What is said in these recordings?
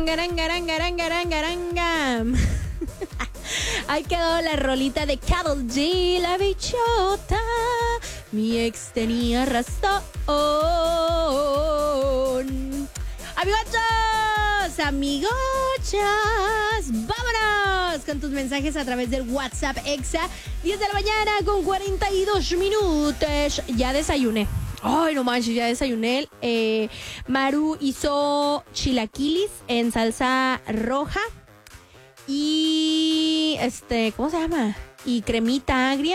Garangarangarangarangam. Ahí quedó la rolita de Karol G, la bichota. Mi ex tenía razón. Amigochas, vámonos con tus mensajes a través del WhatsApp Exa. 10 de la mañana con 42 minutos. Ya desayuné. Ay, no manches, ya desayuné. Maru hizo chilaquilis en salsa roja y ¿cómo se llama? Y cremita agria.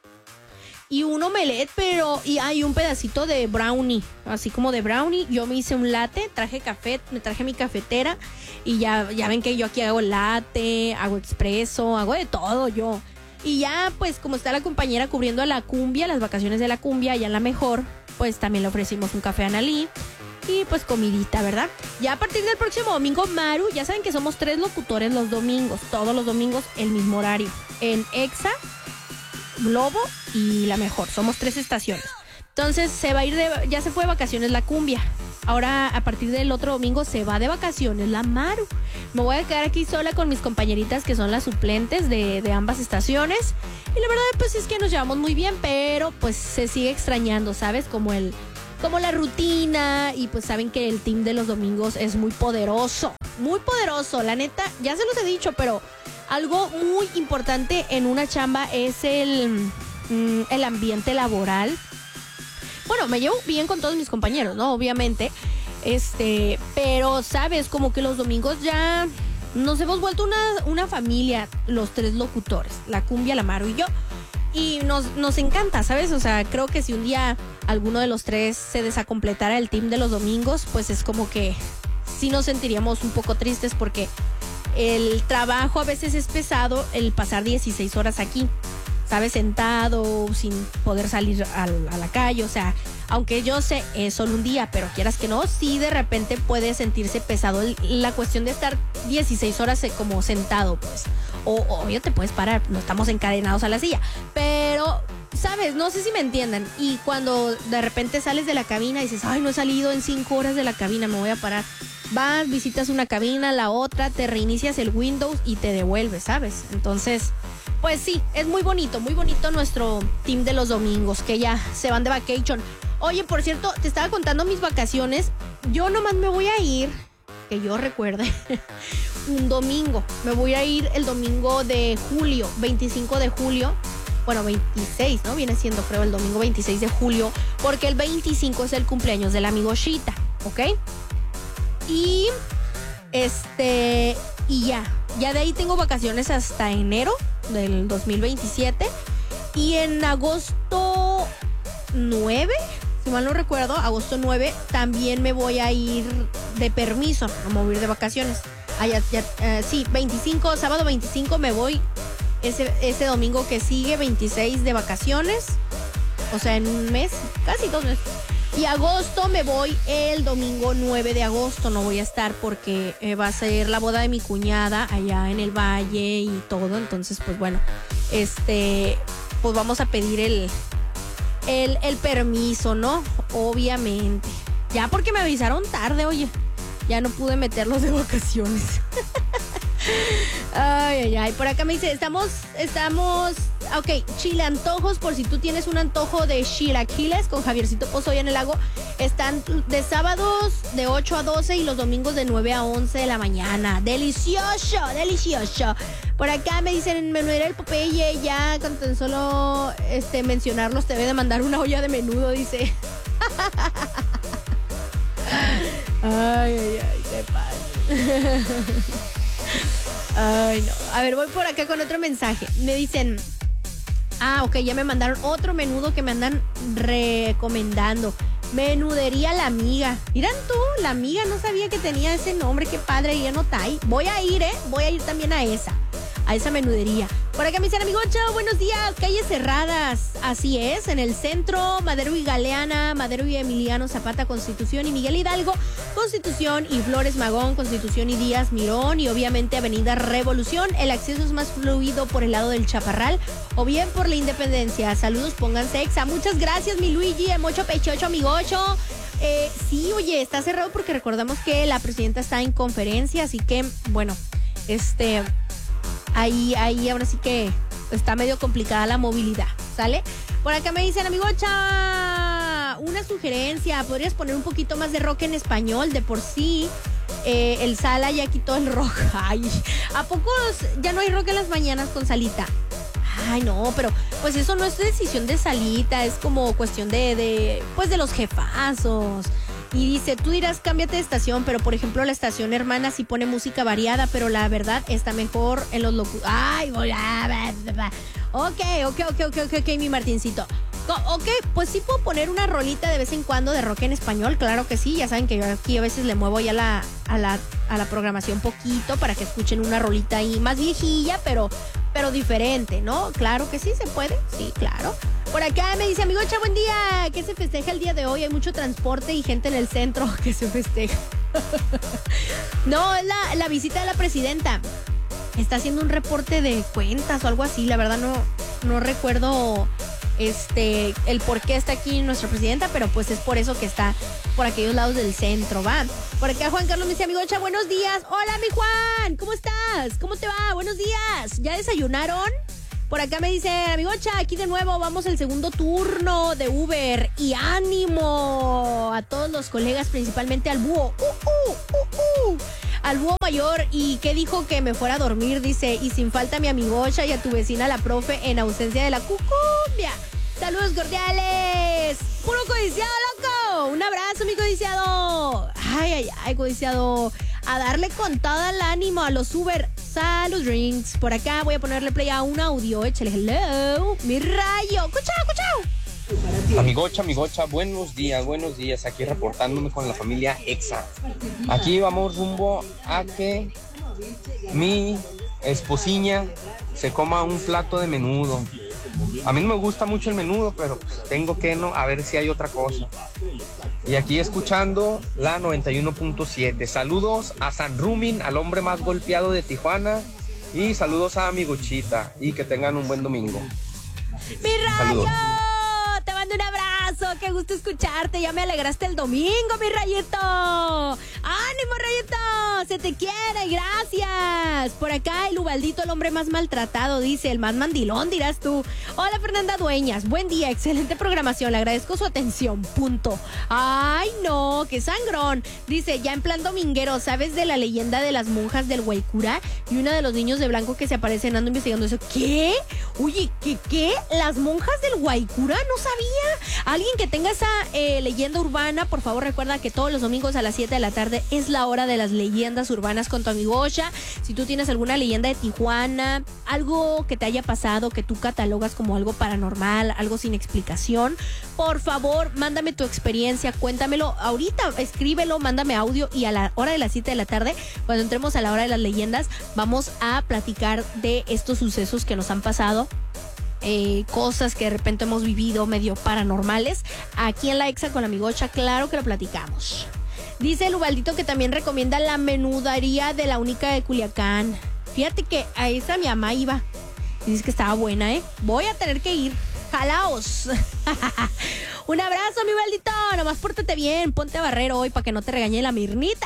Y un omelette, y hay un pedacito de brownie, así como de brownie. Yo me hice un latte, traje café, me traje mi cafetera y ya ven que yo aquí hago latte, hago expreso, hago de todo yo. Y ya, pues, como está la compañera cubriendo la cumbia, las vacaciones de la cumbia, ya la mejor, pues también le ofrecimos un café a Analí y pues comidita, ¿verdad? Ya a partir del próximo domingo, Maru, ya saben que somos 3 locutores los domingos, todos los domingos el mismo horario, en Exa, Globo y La Mejor. Somos 3 estaciones. Entonces se va a ir ya se fue de vacaciones la cumbia. Ahora a partir del otro domingo se va de vacaciones la Maru. Me voy a quedar aquí sola con mis compañeritas que son las suplentes de ambas estaciones. Y la verdad pues es que nos llevamos muy bien, pero pues se sigue extrañando, ¿sabes? Como la rutina. Y pues saben que el team de los domingos es muy poderoso. Muy poderoso, la neta, ya se los he dicho, pero algo muy importante en una chamba es el ambiente laboral. Bueno, me llevo bien con todos mis compañeros, ¿no? Obviamente. Pero, ¿sabes? Como que los domingos ya nos hemos vuelto una familia, los 3 locutores. La cumbia, la Maru y yo. Y nos encanta, ¿sabes? O sea, creo que si un día alguno de los 3 se desacompletara el team de los domingos, pues es como que sí nos sentiríamos un poco tristes porque el trabajo a veces es pesado, el pasar 16 horas aquí, ¿sabes? Sentado, sin poder salir a la calle. O sea, aunque yo sé, es solo un día, pero quieras que no, sí de repente puede sentirse pesado la cuestión de estar 16 horas como sentado, pues. O ya te puedes parar, no estamos encadenados a la silla. Pero, ¿sabes? No sé si me entiendan. Y cuando de repente sales de la cabina y dices, ay, no he salido en 5 horas de la cabina, me voy a parar. Vas, visitas una cabina, la otra, te reinicias el Windows y te devuelves, ¿sabes? Entonces, pues sí, es muy bonito nuestro team de los domingos, que ya se van de vacation. Oye, por cierto, te estaba contando mis vacaciones. Yo nomás me voy a ir, que yo recuerde, un domingo. Me voy a ir el domingo de julio, 25 de julio. Bueno, 26, ¿no? Viene siendo, creo, el domingo 26 de julio, porque el 25 es el cumpleaños del amigo Shita, ¿ok? Y ya de ahí tengo vacaciones hasta enero del 2027. Y en agosto 9, si mal no recuerdo, agosto 9, también me voy a ir de permiso, no me voy a ir de vacaciones. Sí, 25, sábado 25 me voy, ese domingo que sigue, 26 de vacaciones. O sea, en un mes, casi 2 meses. Y agosto me voy el domingo 9 de agosto, no voy a estar porque va a ser la boda de mi cuñada allá en el valle y todo. Entonces, pues bueno, pues vamos a pedir el permiso, ¿no? Obviamente. Ya porque me avisaron tarde, oye, ya no pude meterlos de vacaciones. Ay, por acá me dice, estamos, ok, chile antojos, por si tú tienes un antojo de chilaquiles con Javiercito Pozo en el lago, están de sábados de 8 a 12 y los domingos de 9 a 11 de la mañana. Delicioso. Por acá me dicen, menudera el Popeye, ya con tan solo mencionarlos te debe de mandar una olla de menudo, dice. Ay, qué padre. Ay, no. A ver, voy por acá con otro mensaje. Me dicen, ok, ya me mandaron otro menudo que me andan recomendando. Menudería La Amiga. Miran tú, La Amiga, no sabía que tenía ese nombre, qué padre, y ahí. Voy a ir también a esa menudería. Por acá me dicen, amigo, chao, buenos días, calles cerradas. Así es, en el centro, Madero y Galeana, Madero y Emiliano Zapata, Constitución y Miguel Hidalgo, Constitución y Flores Magón, Constitución y Díaz Mirón, y obviamente Avenida Revolución. El acceso es más fluido por el lado del Chaparral o bien por la Independencia. Saludos, pónganse Exa. Muchas gracias, mi Luigi, el mocho pechocho, amigocho. Sí, oye, está cerrado porque recordamos que la presidenta está en conferencia, así que, bueno, ahí ahora sí que está medio complicada la movilidad, ¿sale? Por acá me dicen, amigocha, una sugerencia, ¿podrías poner un poquito más de rock en español? De por sí, el Sala ya quitó el rock. Ay, ¿a poco ya no hay rock en las mañanas con Salita? Ay, no, pero pues eso no es decisión de Salita, es como cuestión de los jefazos. Y dice, tú dirás, cámbiate de estación, pero por ejemplo la estación hermana sí pone música variada, pero la verdad está mejor en los Ay, ok, mi Martincito. Ok, pues sí puedo poner una rolita de vez en cuando de rock en español, claro que sí, ya saben que yo aquí a veces le muevo ya a la programación poquito para que escuchen una rolita ahí más viejilla, pero diferente, ¿no? Claro que sí, se puede, sí, claro. Por acá me dice, amigocha, buen día, ¿qué se festeja el día de hoy? Hay mucho transporte y gente en el centro que se festeja. No, es la visita de la presidenta. Está haciendo un reporte de cuentas o algo así, la verdad no recuerdo el por qué está aquí nuestra presidenta, pero pues es por eso que está por aquellos lados del centro, va. Por acá Juan Carlos me dice, amigocha, buenos días. Hola, mi Juan, ¿cómo estás? ¿Cómo te va? Buenos días. ¿Ya desayunaron? Por acá me dice, amigocha, aquí de nuevo vamos al segundo turno de Uber. Y ánimo a todos los colegas, principalmente al búho. Al búho mayor. ¿Y qué dijo? Que me fuera a dormir, dice. Y sin falta a mi amigocha y a tu vecina la profe en ausencia de la cucumbia. Saludos cordiales. Puro codiciado, loco. Un abrazo, mi codiciado. Ay, codiciado. A darle con todo el ánimo a los Uber. Salud drinks. Por acá voy a ponerle play a un audio. Échale hello. Mi rayo. ¡Cuchao! Amigocha, buenos días. Aquí reportándome con la familia Exa. Aquí vamos rumbo a que mi esposiña se coma un plato de menudo. A mí no me gusta mucho el menudo, pero tengo que a ver si hay otra cosa. Y aquí escuchando la 91.7. Saludos a San Rumin, al hombre más golpeado de Tijuana. Y saludos a mi Gochita. Y que tengan un buen domingo. ¡Mi rayo! Saludos. Te mando un abrazo. Qué gusto escucharte. Ya me alegraste el domingo, mi rayito. ¡Ánimo, rayito! Se te quiere, gracias. Por acá el Ubaldito, el hombre más maltratado, dice, el más mandilón, dirás tú. Hola, Fernanda Dueñas. Buen día, excelente programación. Le agradezco su atención. Punto. Ay, no, qué sangrón. Dice, ya en plan dominguero, ¿sabes de la leyenda de las monjas del Guaycura? Y uno de los niños de blanco que se aparecen, ando investigando eso. ¿Qué? Oye, ¿qué? ¿Las monjas del Guaycura? No sabía. Alguien que tenga esa leyenda urbana, por favor recuerda que todos los domingos a las 7 de la tarde es la hora de las leyendas urbanas con tu amigo Osha. Si tú tienes alguna leyenda de Tijuana, algo que te haya pasado, que tú catalogas como algo paranormal, algo sin explicación, por favor, mándame tu experiencia, cuéntamelo ahorita, escríbelo, mándame audio y a la hora de las 7 de la tarde, cuando entremos a la hora de las leyendas, vamos a platicar de estos sucesos que nos han pasado. Cosas que de repente hemos vivido medio paranormales aquí en la Exa con la amigocha, claro que lo platicamos. Dice el Ubaldito que también recomienda la menudería de la única de Culiacán. Fíjate que a esa mi mamá iba y dice que estaba buena, voy a tener que ir. ¡Jalaos! Un abrazo, mi Ubaldito, nomás pórtate bien, ponte a barrer hoy para que no te regañe la Mirnita.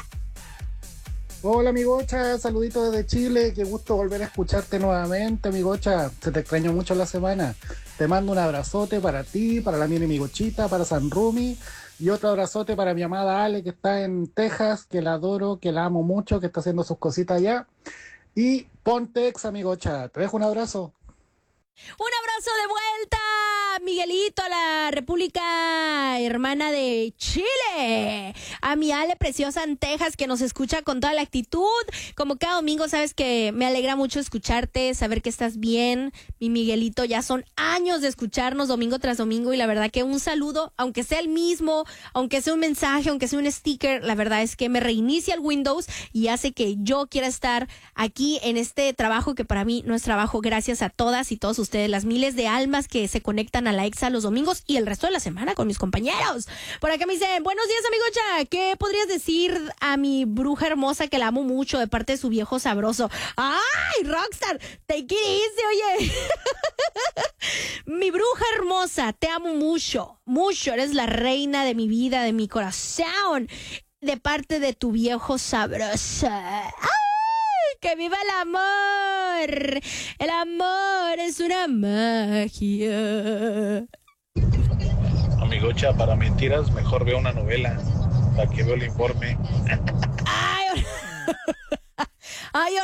Hola, amigocha, saludito desde Chile, qué gusto volver a escucharte nuevamente, amigocha, se te extrañó mucho la semana. Te mando un abrazote para ti, para la mini amigochita, para San Rumi, y otro abrazote para mi amada Ale, que está en Texas, que la adoro, que la amo mucho, que está haciendo sus cositas allá. Y ponte ex, amigocha, te dejo un abrazo. Un abrazo de vuelta, Miguelito, a la República Hermana de Chile. A mi Ale preciosa en Texas, que nos escucha con toda la actitud. Como cada domingo, sabes que me alegra mucho escucharte, saber que estás bien. Mi Miguelito, ya son años de escucharnos domingo tras domingo y la verdad que un saludo, aunque sea el mismo, aunque sea un mensaje, aunque sea un sticker, la verdad es que me reinicia el Windows y hace que yo quiera estar aquí en este trabajo que para mí no es trabajo. Gracias a todas y todos ustedes ustedes, las miles de almas que se conectan a la Exa los domingos y el resto de la semana con mis compañeros. Por acá me dicen, buenos días, amigocha, ¿qué podrías decir a mi bruja hermosa que la amo mucho de parte de su viejo sabroso? ¡Ay, Rockstar! Take it easy, oye. Mi bruja hermosa, te amo mucho, mucho, eres la reina de mi vida, de mi corazón, de parte de tu viejo sabroso. ¡Ay! ¡Que viva el amor! El amor es una magia. Amigocha, para mentiras, mejor veo una novela, para que veo el informe. ¡Ay, ay,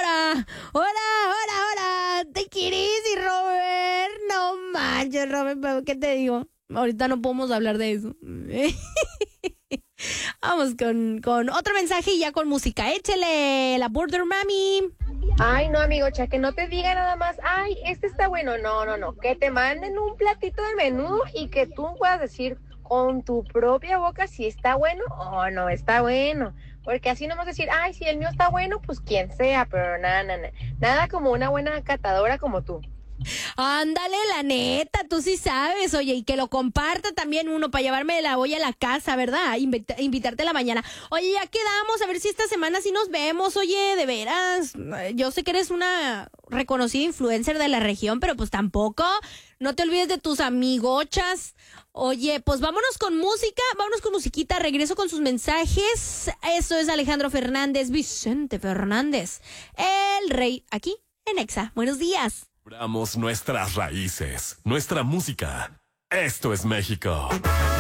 ahora! Take it easy, Robert. No manches, Robert, ¿qué te digo? Ahorita no podemos hablar de eso. Vamos con otro mensaje y ya con música. Échele la Border Mami. Ay, no, amigocha, que no te diga nada más, ay, este está bueno. No. Que te manden un platito de menudo y que tú puedas decir con tu propia boca si está bueno o no está bueno. Porque así no vamos a decir, ay, si el mío está bueno, pues quien sea, pero nada como una buena catadora como tú. Ándale, la neta, tú sí sabes, oye, y que lo comparta también uno para llevarme de la olla a la casa, ¿verdad? Invitarte a la mañana. Oye, ya quedamos, a ver si esta semana sí nos vemos, oye, de veras. Yo sé que eres una reconocida influencer de la región, pero pues tampoco, no te olvides de tus amigochas. Oye, pues vámonos con música, vámonos con musiquita, regreso con sus mensajes. Eso es Alejandro Fernández, Vicente Fernández, el rey, aquí en Exa. Buenos días. Celebramos nuestras raíces, nuestra música. Esto es México.